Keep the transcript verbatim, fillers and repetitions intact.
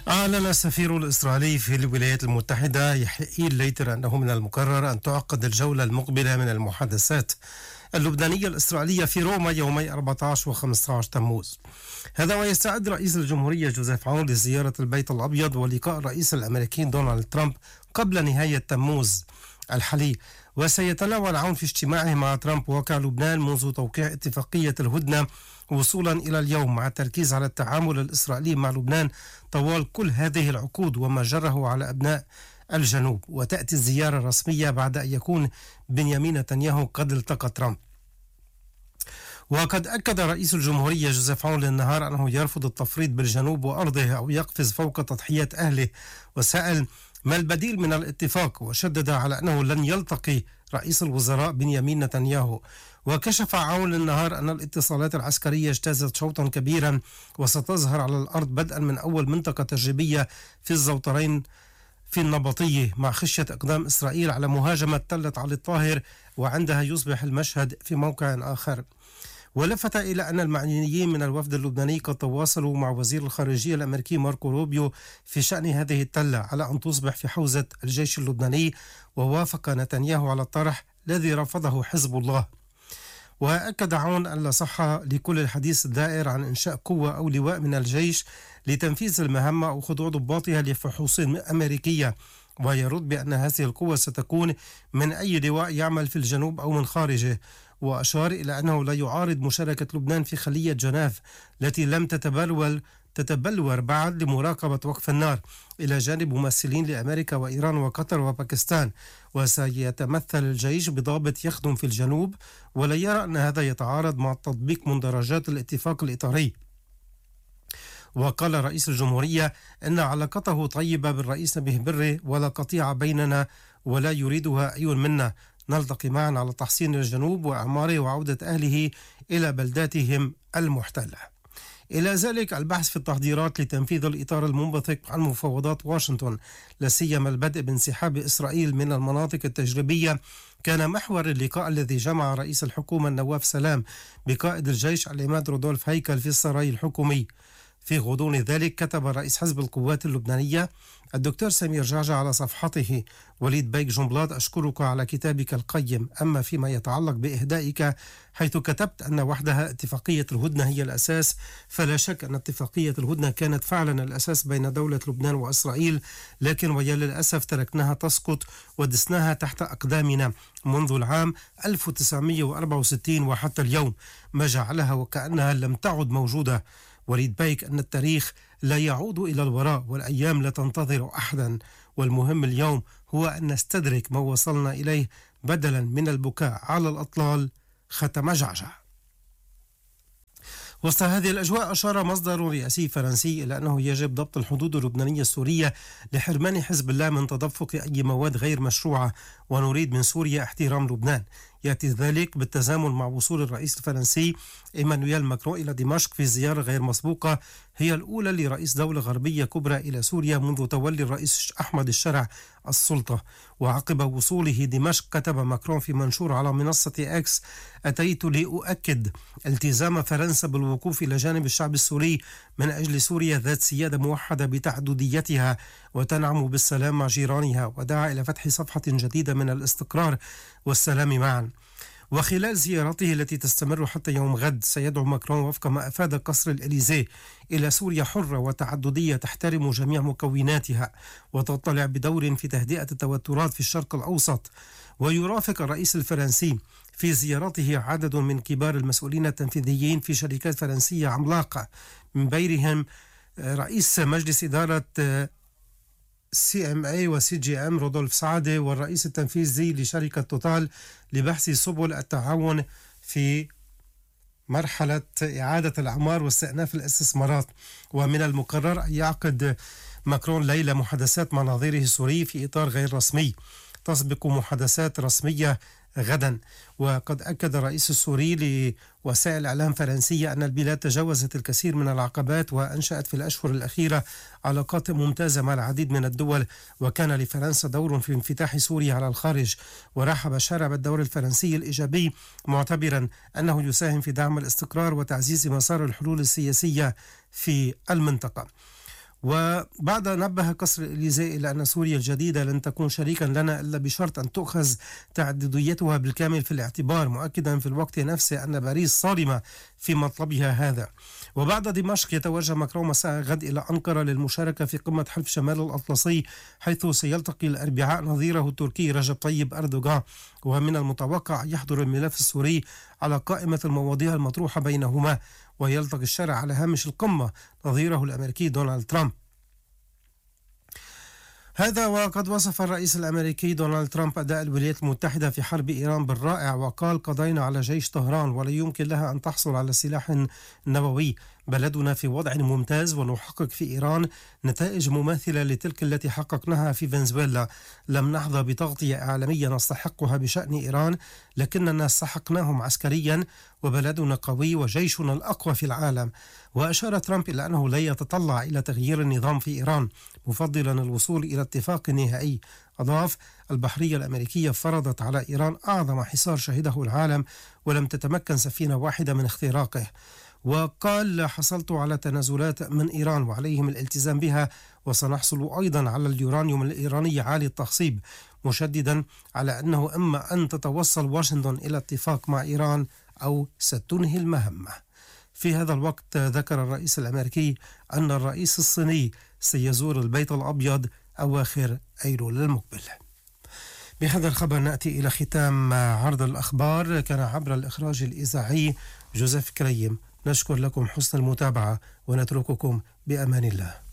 أعلن السفير الإسرائيلي في الولايات المتحدة يحيى ليتر أنه من المقرر أن تعقد الجولة المقبلة من المحادثات اللبنانية الإسرائيلية في روما يومي أربعة عشر وخمسة عشر تموز. هذا ويستعد رئيس الجمهورية جوزيف عون لزيارة البيت الأبيض ولقاء الرئيس الأمريكي دونالد ترامب قبل نهاية تموز الحالي. وسيتناول عون في اجتماعه مع ترامب واقع لبنان منذ توقيع اتفاقية الهدنة وصولا إلى اليوم، مع التركيز على التعامل الإسرائيلي مع لبنان طوال كل هذه العقود وما جره على أبناء الجنوب. وتأتي الزيارة الرسمية بعد أن يكون بنيامين نتنياهو قد التقى ترامب. وقد أكد رئيس الجمهورية جوزيف عون للنهار أنه يرفض التفريط بالجنوب وأرضه أو يقفز فوق تضحية أهله، وسأل ما البديل من الاتفاق، وشدد على أنه لن يلتقي رئيس الوزراء بنيامين نتنياهو. وكشف عون للنهار أن الاتصالات العسكرية اجتازت شوطا كبيرا وستظهر على الأرض بدءا من أول منطقة تجريبية في الزوطرين في النبطية، مع خشية إقدام إسرائيل على مهاجمة تلة علي الطاهر، وعندها يصبح المشهد في موقع آخر. ولفت إلى أن المعنيين من الوفد اللبناني قد تواصلوا مع وزير الخارجية الأمريكي ماركو روبيو في شأن هذه التلة على أن تصبح في حوزة الجيش اللبناني، ووافق نتنياهو على الطرح الذي رفضه حزب الله. وأكد عون أن لا صحة لكل الحديث الدائر عن إنشاء قوة أو لواء من الجيش لتنفيذ المهمة أو خضوع ضباطها لفحوص أمريكية، ويرد بأن هذه القوة ستكون من أي لواء يعمل في الجنوب أو من خارجه. وأشار إلى أنه لا يعارض مشاركة لبنان في خلية جنيف التي لم تتبلور تتبلور بعد لمراقبة وقف النار، إلى جانب ممثلين لأمريكا وإيران وقطر وباكستان. وسيتمثل الجيش بضابط يخدم في الجنوب، ولا يرى أن هذا يتعارض مع تطبيق مندرجات الاتفاق الإطاري. وقال رئيس الجمهورية أن علاقته طيبة بالرئيس نبيه بري ولا قطيعة بيننا ولا يريدها أي منا. نلتقي معا على تحسين الجنوب وإعماره وعودة أهله إلى بلداتهم المحتلة. إلى ذلك البحث في التحضيرات لتنفيذ الإطار المنبثق عن مفاوضات واشنطن، لا سيما البدء بانسحاب إسرائيل من المناطق التجريبية، كان محور اللقاء الذي جمع رئيس الحكومة نواف سلام بقائد الجيش العماد رودولف هيكل في السراي الحكومي. في غضون ذلك كتب رئيس حزب القوات اللبنانية الدكتور سمير جعجع على صفحته: وليد بيك جنبلاط، أشكرك على كتابك القيم. أما فيما يتعلق بإهدائك، حيث كتبت أن وحدها اتفاقية الهدنة هي الأساس، فلا شك أن اتفاقية الهدنة كانت فعلا الأساس بين دولة لبنان وإسرائيل، لكن ويا للأسف تركناها تسقط ودسناها تحت أقدامنا منذ العام ألف وتسعمئة وأربعة وستين وحتى اليوم، ما جعلها وكأنها لم تعد موجودة. وليد بيك أن التاريخ لا يعود إلى الوراء والأيام لا تنتظر أحدا، والمهم اليوم هو أن نستدرك ما وصلنا إليه بدلا من البكاء على الأطلال. ختم جعجع. وسط هذه الأجواء أشار مصدر رئاسي فرنسي إلى أنه يجب ضبط الحدود اللبنانية السورية لحرمان حزب الله من تدفق أي مواد غير مشروعة، ونريد من سوريا احترام لبنان. يأتي ذلك بالتزامن مع وصول الرئيس الفرنسي إيمانويل ماكرون إلى دمشق في زيارة غير مسبوقة، هي الأولى لرئيس دولة غربية كبرى إلى سوريا منذ تولي الرئيس أحمد الشرع السلطة. وعقب وصوله دمشق كتب ماكرون في منشور على منصة إكس: أتيت لأؤكد التزام فرنسا بالوقوف إلى جانب الشعب السوري من أجل سوريا ذات سيادة موحدة بتعدديتها وتنعم بالسلام مع جيرانها، ودعا إلى فتح صفحة جديدة من الاستقرار والسلام معا. وخلال زيارته التي تستمر حتى يوم غد، سيدعو ماكرون وفق ما أفاد قصر الإليزيه إلى سوريا حرة وتعددية تحترم جميع مكوناتها وتطلع بدور في تهدئة التوترات في الشرق الأوسط. ويرافق الرئيس الفرنسي في زيارته عدد من كبار المسؤولين التنفيذيين في شركات فرنسية عملاقة، من بينهم رئيس مجلس إدارة سي ام اي وسي جي ام رودولف سعادة، والرئيس التنفيذي لشركة توتال لبحث سبل التعاون في مرحلة إعادة الأعمار واستئناف الاستثمارات. ومن المقرر أن يعقد ماكرون ليلة محادثات مع نظيره السوري في إطار غير رسمي، تسبق محادثات رسمية غدا. وقد أكد الرئيس السوري لوسائل إعلام فرنسية أن البلاد تجاوزت الكثير من العقبات وأنشأت في الأشهر الأخيرة علاقات ممتازة مع العديد من الدول، وكان لفرنسا دور في انفتاح سوريا على الخارج. ورحب الشارع بالدور الفرنسي الإيجابي، معتبرا أنه يساهم في دعم الاستقرار وتعزيز مسار الحلول السياسية في المنطقة. وبعد نبه قصر الإليزي إلى أن سوريا الجديدة لن تكون شريكا لنا إلا بشرط أن تؤخذ تعدديتها بالكامل في الاعتبار، مؤكدا في الوقت نفسه أن باريس صارمة في مطلبها هذا. وبعد دمشق يتوجه ماكرون مساء غد إلى أنقرة للمشاركة في قمة حلف شمال الأطلسي، حيث سيلتقي الأربعاء نظيره التركي رجب طيب أردوغان، ومن المتوقع أن يحضر الملف السوري على قائمة المواضيع المطروحة بينهما، ويلتقي الشارع على هامش القمة نظيره الأمريكي دونالد ترامب. هذا وقد وصف الرئيس الأمريكي دونالد ترامب أداء الولايات المتحدة في حرب إيران بالرائع، وقال: قضينا على جيش طهران ولا يمكن لها أن تحصل على سلاح نووي. بلدنا في وضع ممتاز ونحقق في إيران نتائج مماثلة لتلك التي حققناها في فنزويلا. لم نحظى بتغطية إعلامية نستحقها بشأن إيران، لكننا استحقناهم عسكريا، وبلدنا قوي وجيشنا الأقوى في العالم. وأشار ترامب إلى أنه لا يتطلع إلى تغيير النظام في إيران، مفضلا الوصول إلى اتفاق نهائي. أضاف: البحرية الأمريكية فرضت على إيران أعظم حصار شهده العالم، ولم تتمكن سفينة واحدة من اختراقه. وقال: حصلت على تنازلات من إيران وعليهم الالتزام بها، وسنحصل أيضا على اليورانيوم الإيراني عالي التخصيب، مشددا على أنه إما أن تتوصل واشنطن إلى اتفاق مع إيران أو ستنهي المهمة. في هذا الوقت ذكر الرئيس الأمريكي أن الرئيس الصيني سيزور البيت الأبيض أواخر أيلول المقبل. بهذا الخبر نأتي إلى ختام عرض الأخبار. كان عبر الإخراج الإذاعي جوزيف كريم. نشكر لكم حسن المتابعة ونترككم بأمان الله.